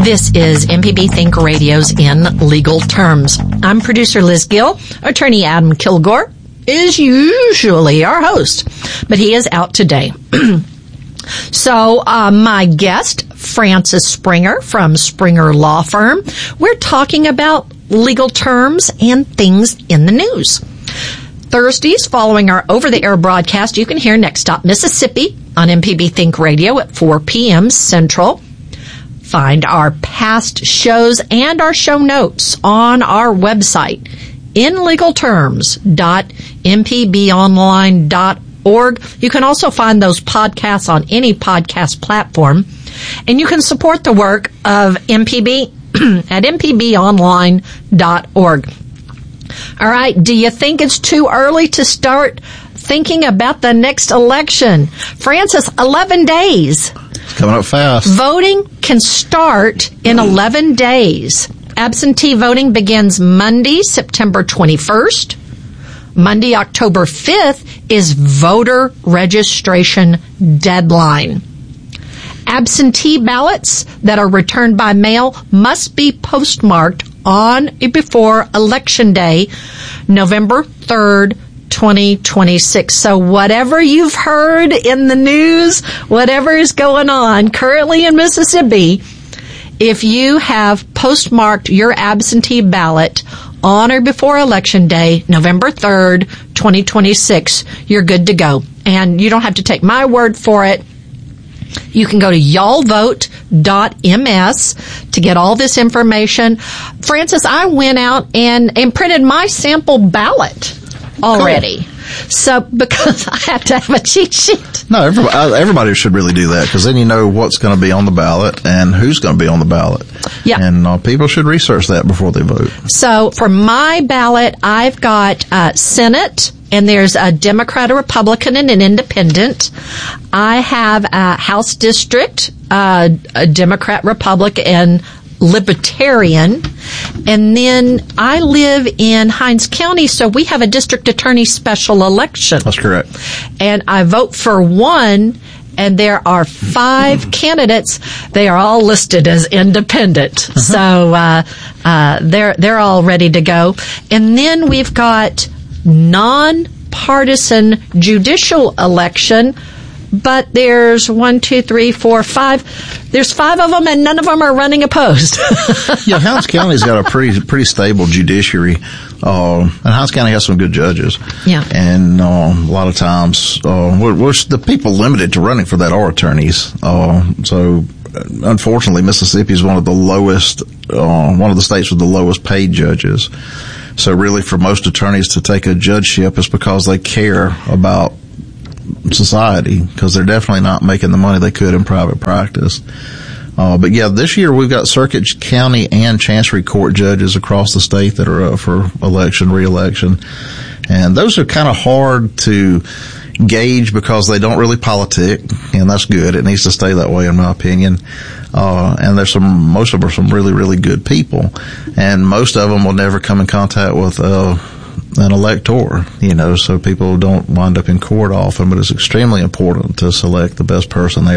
This is MPB Think Radio's In Legal Terms. I'm producer Liz Gill. Attorney Adam Kilgore is usually our host, but he is out today. So my guest, Frances Springer from Springer Law Firm, we're talking about legal terms and things in the news. Thursdays, following our over-the-air broadcast, you can hear Next Stop Mississippi on MPB Think Radio at 4 p.m. Central. Find our past shows and our show notes on our website, inlegalterms.mpbonline.org. You can also find those podcasts on any podcast platform, and you can support the work of MPB at mpbonline.org. All right, do you think it's too early to start thinking about the next election? Frances, 11 days. It's coming up fast. Voting can start in 11 days. Absentee voting begins Monday, September 21st. Monday, October 5th is voter registration deadline. Absentee ballots that are returned by mail must be postmarked on or before Election Day, November 3rd, 2026. So whatever you've heard in the news, whatever is going on currently in Mississippi, if you have postmarked your absentee ballot on or before Election Day, November 3rd, 2026, you're good to go. And you don't have to take my word for it. You can go to y'allvote.ms to get all this information. Frances, I went out and printed my sample ballot already. Cool. So, because I have to have a cheat sheet. No, everybody should really do that, because then you know what's going to be on the ballot and who's going to be on the ballot. Yeah. And people should research that before they vote. So, for my ballot, I've got Senate, and there's a Democrat, a Republican, and an Independent. I have a House District, a Democrat, Republican, Libertarian, and then I live in Hinds County, so we have a district attorney special election. That's correct. And I vote for one, and there are 5 candidates. They are all listed as independent, so they're all ready to go. And then we've got non-partisan judicial election. But there's 1, 2, 3, 4, 5. There's 5 of them, and none of them are running opposed. Yeah, Hinds County's got a pretty stable judiciary, and Hinds County has some good judges. Yeah, and a lot of times, the people limited to running for that are attorneys. So, unfortunately, Mississippi is one of the states with the lowest paid judges. So, really, for most attorneys to take a judgeship is because they care about society, because they're definitely not making the money they could in private practice. But yeah, this year we've got circuit, county, and chancery court judges across the state that are up for re-election. And those are kind of hard to gauge because they don't really politic, and that's good. It needs to stay that way, in my opinion. And most of them are some really, really good people. And most of them will never come in contact with an elector, so people don't wind up in court often, but it's extremely important to select the best person they